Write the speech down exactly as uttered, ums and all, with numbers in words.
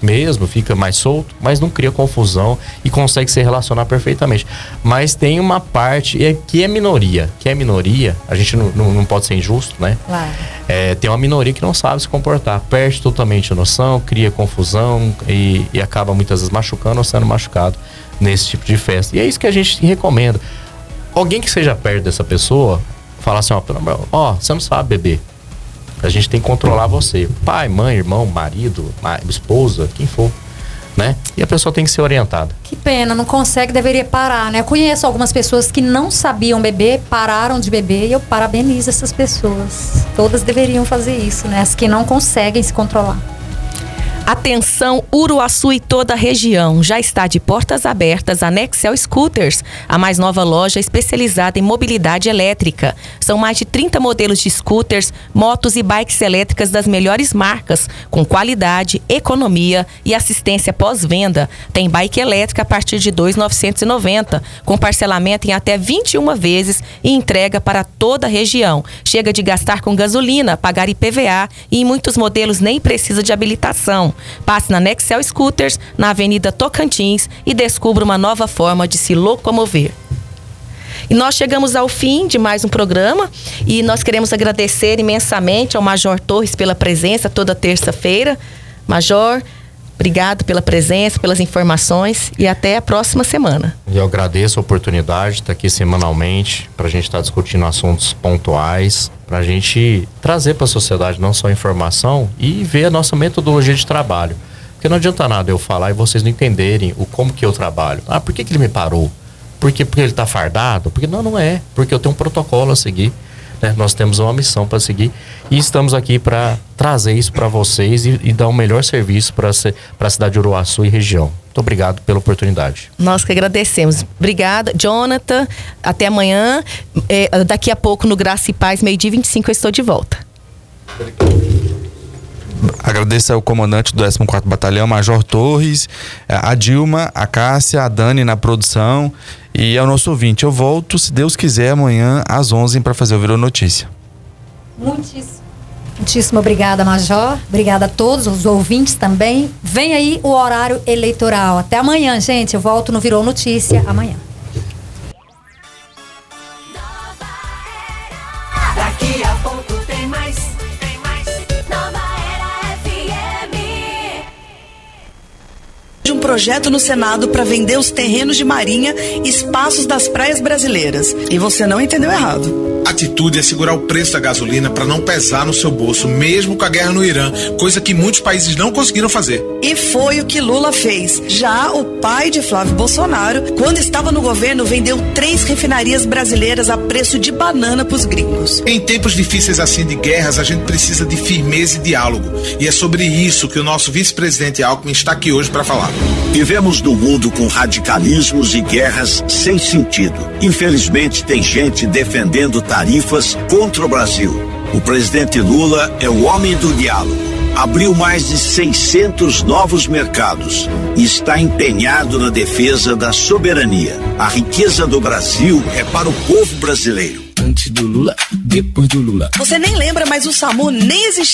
mesmo, fica mais solto, mas não cria confusão e consegue se relacionar perfeitamente. Mas tem uma parte, e que é minoria, que é minoria, a gente não, não, não pode ser injusto, né? Claro. É, tem uma minoria que não sabe se comportar, perde totalmente a noção, cria confusão e, e acaba muitas vezes machucando ou sendo machucado nesse tipo de festa. E é isso que a gente recomenda. Alguém que seja perto dessa pessoa, falar assim, ó, ó, você não sabe beber. A gente tem que controlar você. Pai, mãe, irmão, marido, esposa, quem for, né? E a pessoa tem que ser orientada. Que pena, não consegue, deveria parar, né? Eu conheço algumas pessoas que não sabiam beber, pararam de beber, e eu parabenizo essas pessoas. Todas deveriam fazer isso, né? As que não conseguem se controlar. Atenção, Uruaçu e toda a região. Já está de portas abertas a Nexel Scooters, a mais nova loja especializada em mobilidade elétrica. São mais de trinta modelos de scooters, motos e bikes elétricas das melhores marcas, com qualidade, economia e assistência pós-venda. Tem bike elétrica a partir de dois mil novecentos e noventa, com parcelamento em até vinte e uma vezes e entrega para toda a região. Chega de gastar com gasolina, pagar I P V A e em muitos modelos nem precisa de habilitação. Passe na Nexel Scooters, na Avenida Tocantins, e descubra uma nova forma de se locomover. E nós chegamos ao fim de mais um programa e nós queremos agradecer imensamente ao Major Torres pela presença toda terça-feira. Major, obrigado pela presença, pelas informações e até a próxima semana. Eu agradeço a oportunidade de estar aqui semanalmente para a gente estar discutindo assuntos pontuais, para a gente trazer para a sociedade não só informação e ver a nossa metodologia de trabalho. Porque não adianta nada eu falar e vocês não entenderem o como que eu trabalho. Ah, por que que ele me parou? Por que, porque ele está fardado? Porque não, não é. Porque eu tenho um protocolo a seguir. Né? Nós temos uma missão para seguir e estamos aqui para trazer isso para vocês e, e dar um melhor serviço para a cidade de Uruaçu e região. Muito obrigado pela oportunidade. Nós que agradecemos. Obrigada, Jonathan. Até amanhã. É, daqui a pouco no Graça e Paz, meio-dia e vinte e cinco, eu estou de volta. Agradeço ao comandante do décimo quarto Batalhão, Major Torres, a Dilma, a Cássia, a Dani na produção e ao nosso ouvinte. Eu volto, se Deus quiser, amanhã às onze para fazer o Virou Notícia. Muitíssimo. Muitíssimo obrigada, Major. Obrigada a todos, os ouvintes também. Vem aí o horário eleitoral. Até amanhã, gente. Eu volto no Virou Notícia amanhã. Daqui a pouco tem mais, tem mais. Nova Era F M. Um projeto no Senado para vender os terrenos de Marinha e espaços das praias brasileiras. E você não entendeu errado. Atitude é segurar o preço da gasolina para não pesar no seu bolso, mesmo com a guerra no Irã, coisa que muitos países não conseguiram fazer. E foi o que Lula fez. Já o pai de Flávio Bolsonaro, quando estava no governo, vendeu três refinarias brasileiras a preço de banana para os gringos. Em tempos difíceis assim de guerras, a gente precisa de firmeza e diálogo. E é sobre isso que o nosso vice-presidente Alckmin está aqui hoje para falar. Vivemos num mundo com radicalismos e guerras sem sentido. Infelizmente, tem gente defendendo tarifas contra o Brasil. O presidente Lula é o homem do diálogo. Abriu mais de seiscentos novos mercados e está empenhado na defesa da soberania. A riqueza do Brasil é para o povo brasileiro. Antes do Lula, depois do Lula. Você nem lembra, mas o SAMU nem existia.